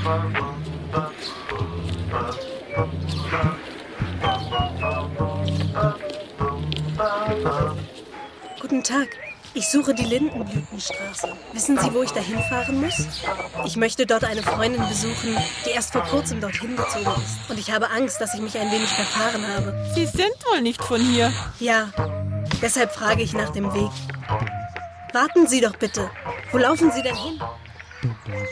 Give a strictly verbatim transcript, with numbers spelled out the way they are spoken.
Guten Tag. Ich suche die Lindenblütenstraße. Wissen Sie, wo ich da hinfahren muss? Ich möchte dort eine Freundin besuchen, die erst vor kurzem dorthin gezogen ist. Und ich habe Angst, dass ich mich ein wenig verfahren habe. Sie sind wohl nicht von hier. Ja, deshalb frage ich nach dem Weg. Warten Sie doch bitte. Wo laufen Sie denn hin?